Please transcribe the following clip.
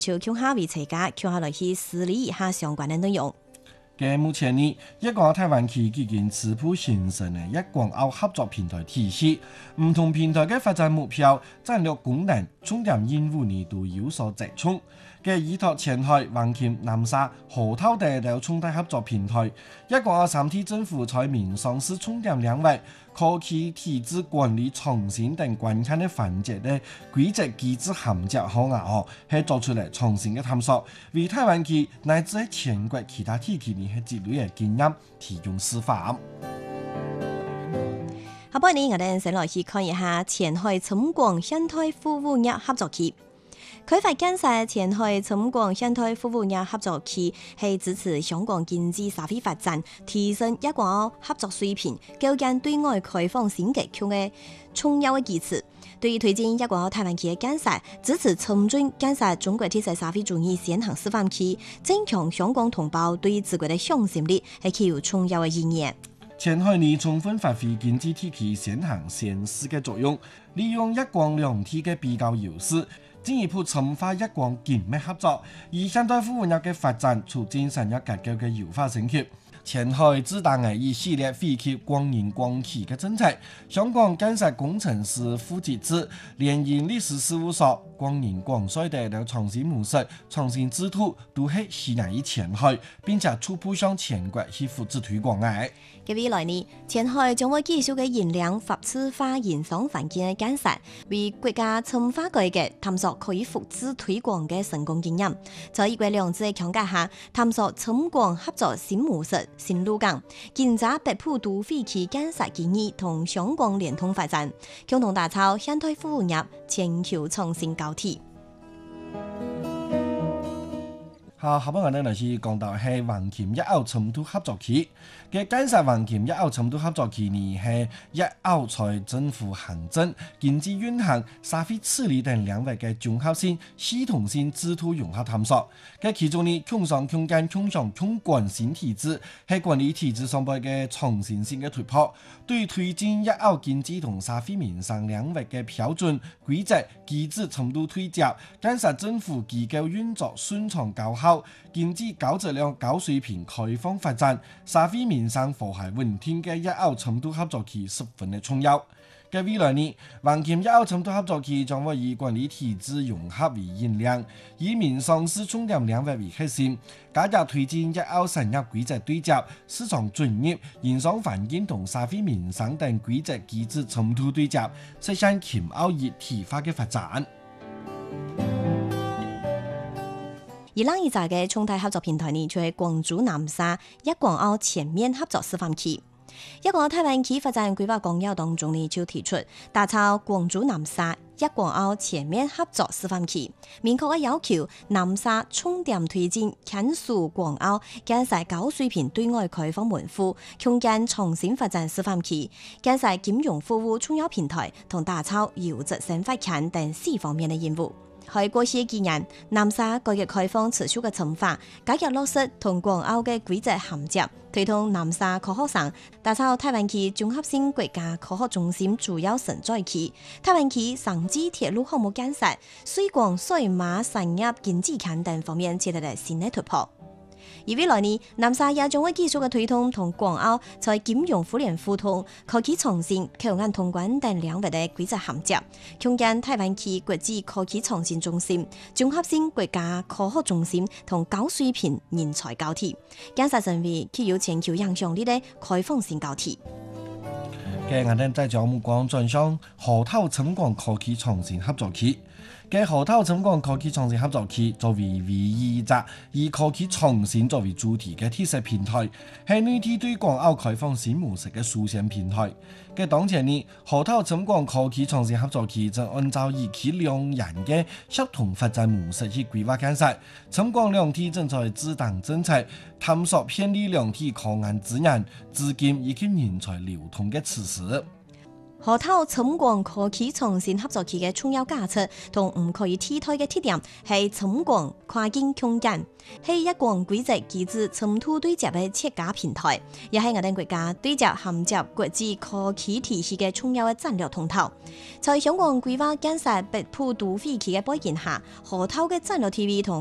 就向下為大家向下來去梳理一下相關的內容。 嘅目前呢，一個台灣區已經初步形成嘅一港澳合作平台體系，唔同平台嘅發展目標、戰略功能、重點任務呢都有所集中。嘅依託前海、橫琴、南沙、河套等重大合作平台，一港澳三地政府在民商事重點領域、科技體制管理創新等關鍵嘅環節嘅規則機制銜接好啊！係做出嚟創新嘅探索，為台灣區乃至喺全國其他地區呢係積累嘅經驗提供示範。 下半年我哋先來去看一下前海深廣現代服務業合作區。開發建設前海深廣現代服務業合作區係支持香港經濟社會發展，提升一港澳合作水平，構建對外開放新格局嘅重要嘅基礎。對於推進一港澳台灣區嘅建設，支持促進建設中國特色社會主義現行示範區，增強香港同胞對自國嘅向心力，係具有重要嘅意義。 前海呢充分發揮經濟體系先行先試嘅作用，利用一國兩制嘅比較優勢，進一步深化一港緊密合作，以現代服務業嘅發展促進產業結構嘅優化升級。前海自打嘅一系列惠及國人國企嘅政策，香港建設工程師副機制、聯營律師事務所、國人廣稅等創新模式、創新制度，都係吸引於前海，並且初步向全國去複製推廣嘅。 嘅未來呢，前海將會繼續嘅引領法治化營商環境嘅建設，為國家深化改革探索可以複製推廣嘅成功經驗，在一國兩制嘅強化下，探索深廣合作新模式、新路徑，建設北部都會區建設建議同香港聯通發展，共同打造現代服務業全球創新高地。 下半我哋嚟去講到係橫琴一澳深度合作區嘅建設。橫琴一澳深度合作區呢係一澳在政府行政、經濟運行、社會治理等領域嘅綜合性、系統性制度融合探索。嘅其中呢，共商共建、共享共管新體制係管理體制上邊嘅創新性嘅突破，對推進一澳經濟同社會民生領域嘅標準、規則、機制程度推進，建設政府機構運作順暢高效。經濟高質量、高水平、開放發展、社會民生和諧穩定嘅一澳深度合作區十分嘅重要。嘅未來呢，橫琴一澳深度合作區將會以管理體制融合為引領，以民商事重點領域為核心，加強推進一澳產業規則對接、市場準入、營商環境同社會民生等規則機制程度對接，實現黔澳一體化嘅發展。 而另一個嘅重大合作平台呢，就係廣州南沙一港澳全面合作示範區。一港澳台灣區發展規劃綱要當中呢，就提出打造廣州南沙一港澳全面合作示範區，明確嘅要求南沙重點推進建樹港澳建設高水平對外開放門戶，共建創新發展示範區，建設金融服務重要平台同打造優質生活圈等4方面嘅任務。喺過去幾年，南沙改革開放持續嘅深化，加強落實同港澳嘅規則銜接，推動南沙科學城打造台灣區綜合性國家科學中心主要承載區，台灣區城際鐵路項目建設、水廣水馬產業經濟圈等方面取得了新的突破。而未來呢，南沙也將會繼續嘅推動同港澳在金融互聯互通、科技創新、口岸通關等領域嘅規則銜接，共建台灣區國際科技創新中心、綜合性國家科學中心同高水平人才高地，建設成為具有全球影響力嘅開放性高地。 嘅我哋再將目光轉向河套深廣科技創新合作區。嘅河套深廣科技創新合作區作為唯一一個以科技創新作為主題嘅特色平台，係內地對港澳開放新模式嘅樞紐平台。嘅當前呢，河套深廣科技創新合作區正按照一區兩園嘅協同發展模式去規劃建設。深廣兩地正在制定政策，探索便利兩地科研資源、資金以及人才流通嘅措施。 河套深廣科技創新合作區嘅重要價值同唔可以替代嘅特點係深廣跨境空間，係一國規則機制深度對接嘅設計平台，也係我哋國家對接銜接國際科技體系嘅重要嘅戰略通道。在香港規劃建設北部都會區嘅背景下，河套嘅戰略地位同